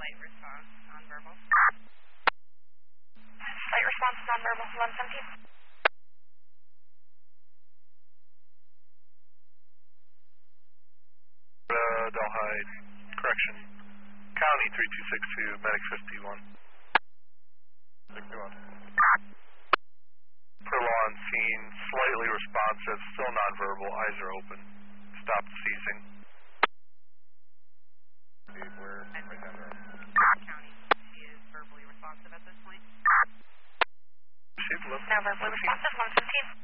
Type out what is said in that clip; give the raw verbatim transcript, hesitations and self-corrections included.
Slight response, nonverbal. Slight response, nonverbal, eleven seventeen. Uh, Delhi, correction. County three two six two, medic fifty-one. fifty-one. Perla on scene, slightly responsive, still nonverbal, eyes are open. Stopped seizing. Where? Right down there. County, she is verbally responsive at this point. She's listening. Now verbally responsive, one fifteen.